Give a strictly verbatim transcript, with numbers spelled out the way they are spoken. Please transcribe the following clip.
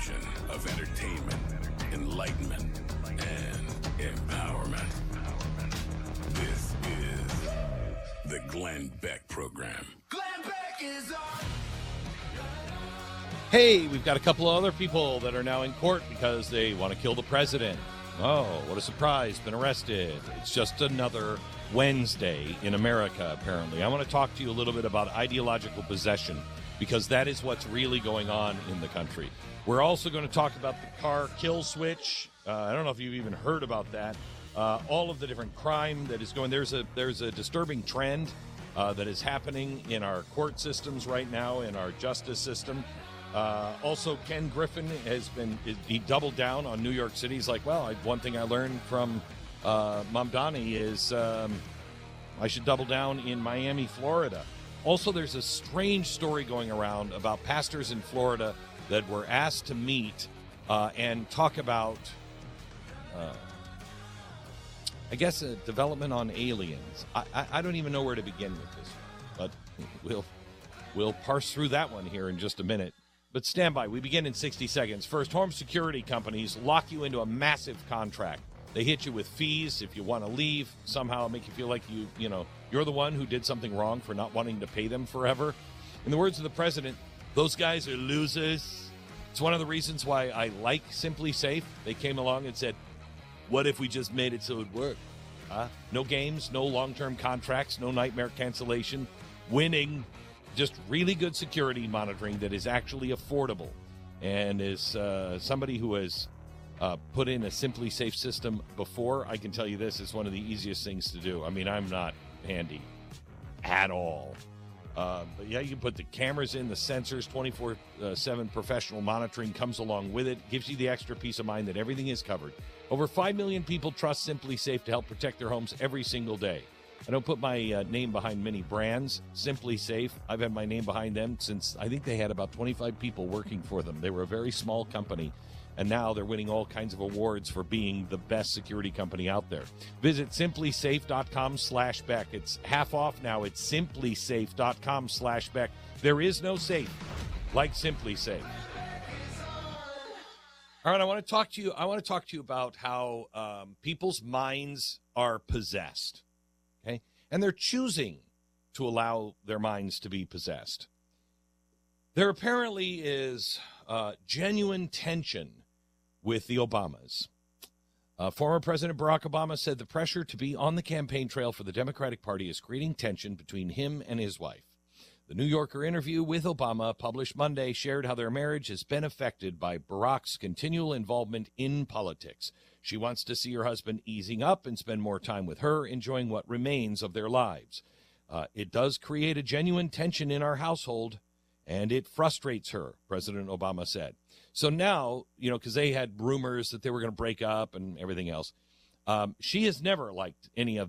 fusion of entertainment, enlightenment, and empowerment. This is the Glenn Beck Program. Glenn Beck is on. Hey, we've got a couple of other people that are now in court because they want to kill the president. Oh, what a surprise, been arrested. It's just another Wednesday in America, apparently. I want to talk to you a little bit about ideological possession because that is what's really going on in the country. We're also going to talk about the car kill switch. Uh, I don't know if you've even heard about that. Uh, all of the different crime that is going. There's a, there's a disturbing trend uh, that is happening in our court systems right now, in our justice system. Uh, also, Ken Griffin has been, he doubled down on New York City. He's like, well, I, one thing I learned from uh, Mamdani is um, I should double down in Miami, Florida. Also, there's a strange story going around about pastors in Florida that were asked to meet uh, and talk about, uh, I guess, a development on aliens. I, I, I don't even know where to begin with this, but we'll, we'll parse through that one here in just a minute. But stand by. We begin in sixty seconds. First, home security companies lock you into a massive contract. They hit you with fees if you want to leave. Somehow make you feel like you, you know, you're the one who did something wrong for not wanting to pay them forever. In the words of the president, those guys are losers. It's one of the reasons why I like Simply Safe. They came along and said, what if we just made it so it worked? Huh? No games, no long-term contracts, no nightmare cancellation. Winning. Just really good security monitoring that is actually affordable. And as uh, somebody who has uh, put in a Simply Safe system before, I can tell you this is one of the easiest things to do. I mean, I'm not handy at all. Uh, but yeah, you can put the cameras in, the sensors, twenty-four seven professional monitoring comes along with it, gives you the extra peace of mind that everything is covered. Over five million people trust Simply Safe to help protect their homes every single day. I don't put my uh, name behind many brands. Simply Safe, I've had my name behind them since I think they had about twenty-five people working for them. They were a very small company, and now they're winning all kinds of awards for being the best security company out there. Visit simplysafe.com slash Beck. It's half off now. It's simplysafe.com slash Beck. There is no safe like Simply Safe. All right, I want to talk to you. I want to talk to you about how um, people's minds are possessed. Okay? And they're choosing to allow their minds to be possessed. There apparently is uh, genuine tension with the Obamas. Uh, former President Barack Obama said the pressure to be on the campaign trail for the Democratic Party is creating tension between him and his wife. The New Yorker interview with Obama, published Monday, shared how their marriage has been affected by Barack's continual involvement in politics. She wants to see her husband easing up and spend more time with her, enjoying what remains of their lives. Uh, it does create a genuine tension in our household, and it frustrates her, President Obama said. So now, you know, because they had rumors that they were going to break up and everything else, um, she has never liked any of